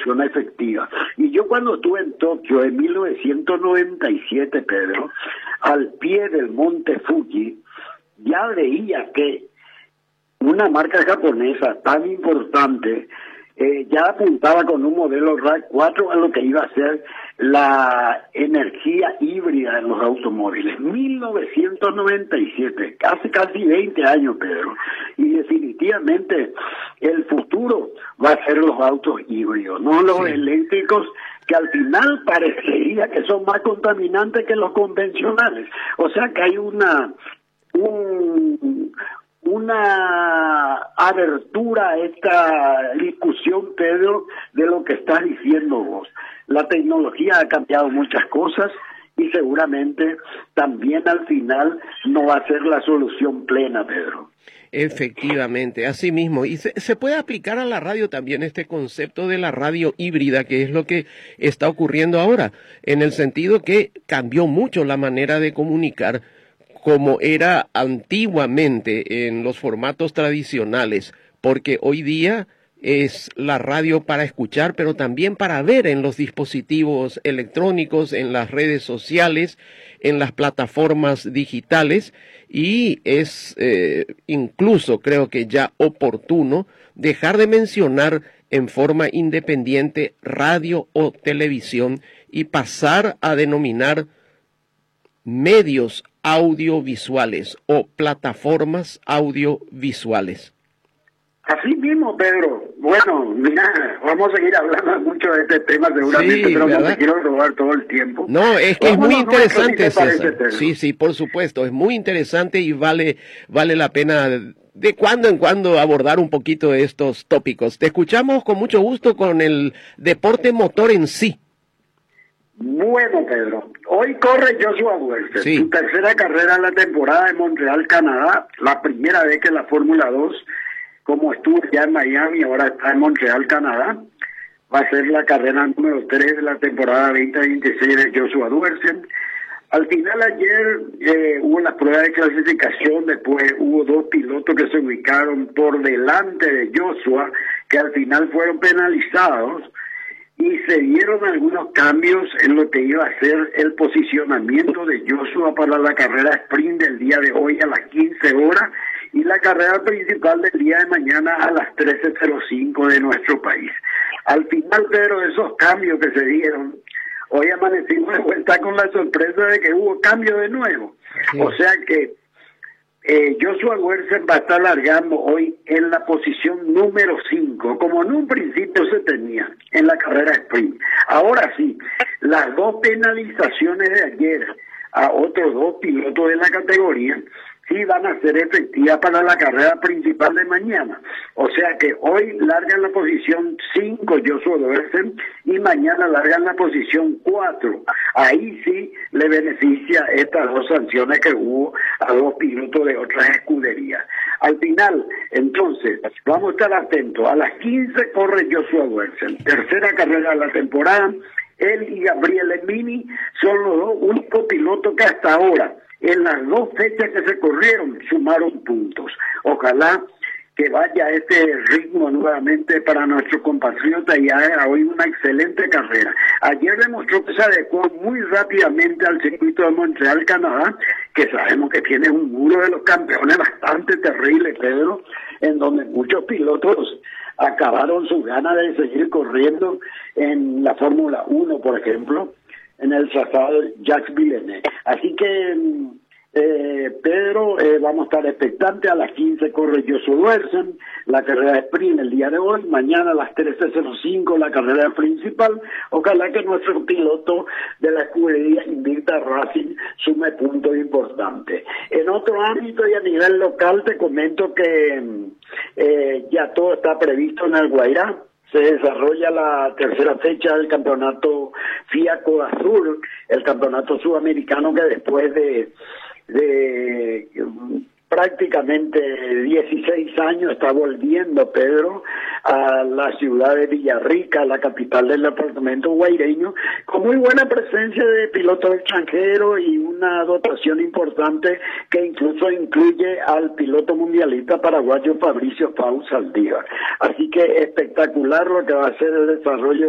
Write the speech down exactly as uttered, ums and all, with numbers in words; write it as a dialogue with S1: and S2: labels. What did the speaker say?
S1: solución efectiva. Y yo cuando estuve en Tokio en mil novecientos noventa y siete, Pedro, al pie del monte Fuji, ya veía que una marca japonesa tan importante eh, ya apuntaba con un modelo RAV cuatro a lo que iba a ser la energía híbrida en los automóviles. mil novecientos noventa y siete, hace casi veinte años, Pedro. Y definitivamente el futuro va a ser los autos híbridos, no los sí. eléctricos, que al final parecería que son más contaminantes que los convencionales. O sea que hay una... un una abertura a esta discusión, Pedro, de lo que estás diciendo vos. La tecnología ha cambiado muchas cosas y seguramente también al final no va a ser la solución plena, Pedro.
S2: Efectivamente, así mismo. Y se, se puede aplicar a la radio también este concepto de la radio híbrida, que es lo que está ocurriendo ahora, en el sentido que cambió mucho la manera de comunicar como era antiguamente en los formatos tradicionales, porque hoy día es la radio para escuchar, pero también para ver en los dispositivos electrónicos, en las redes sociales, en las plataformas digitales, y es eh, incluso creo que ya oportuno dejar de mencionar en forma independiente radio o televisión y pasar a denominar medios audiovisuales o plataformas audiovisuales.
S1: Así mismo, Pedro. Bueno, mira, vamos a seguir hablando mucho de este tema seguramente, sí, pero ¿verdad? No te quiero robar todo el tiempo.
S2: No, es que vamos, es muy interesante, César. Sí, sí, por supuesto, es muy interesante y vale, vale la pena de cuando en cuando abordar un poquito de estos tópicos. Te escuchamos con mucho gusto con el deporte motor en sí.
S1: Bueno, Pedro, hoy corre Joshua Duerce, sí. Su tercera carrera en la temporada en Montreal, Canadá, la primera vez que la Fórmula dos, como estuvo ya en Miami, ahora está en Montreal, Canadá, va a ser la carrera número tres de la temporada veinte veintiséis de Joshua Duerce. Al final ayer eh, hubo la prueba de clasificación, después hubo dos pilotos que se ubicaron por delante de Joshua, que al final fueron penalizados, y se dieron algunos cambios en lo que iba a ser el posicionamiento de Joshua para la carrera sprint del día de hoy a las quince horas y la carrera principal del día de mañana a las trece cero cinco de nuestro país. Al final, Pedro, de esos cambios que se dieron, hoy amanecimos de vuelta con la sorpresa de que hubo cambio de nuevo. Sí. O sea que Eh, Joshua Duerce va a estar largando hoy en la posición número cinco, como en un principio se tenía en la carrera sprint. Ahora sí, las dos penalizaciones de ayer a otros dos pilotos de la categoría sí van a ser efectivas para la carrera principal de mañana. O sea que hoy largan la posición cinco Joshua Duerce y mañana largan la posición cuatro. Ahí sí le beneficia estas dos sanciones que hubo a dos pilotos de otras escuderías. Al final, entonces, vamos a estar atentos. A las quince corre Joshua Duerce, tercera carrera de la temporada. Él y Gabriel Emini son los dos únicos pilotos que hasta ahora, en las dos fechas que se corrieron, sumaron puntos. Ojalá que vaya este ritmo nuevamente para nuestro compatriota y haga hoy una excelente carrera. Ayer demostró que se adecuó muy rápidamente al circuito de Montreal, Canadá, que sabemos que tiene un muro de los campeones bastante terrible, Pedro, en donde muchos pilotos acabaron sus ganas de seguir corriendo en la Fórmula uno, por ejemplo, en el trazado Jacques Villeneuve. Así que, eh, Pedro, eh, vamos a estar expectantes. A las quince corre Joshua Duerce, la carrera de sprint el día de hoy. Mañana a las trece cero cinco la carrera principal. Ojalá que nuestro piloto de la escudería Invicta Racing sume puntos importantes. En otro ámbito y a nivel local te comento que eh, ya todo está previsto en el Guairá. Se desarrolla la tercera fecha del campeonato FIA Codasur, el campeonato sudamericano que después de, de prácticamente dieciséis años está volviendo, Pedro, a la ciudad de Villarrica, la capital del departamento guaireño, con muy buena presencia de pilotos extranjeros y una dotación importante que incluso incluye al piloto mundialista paraguayo Fabricio Pau Saldívar. Así que espectacular lo que va a ser el desarrollo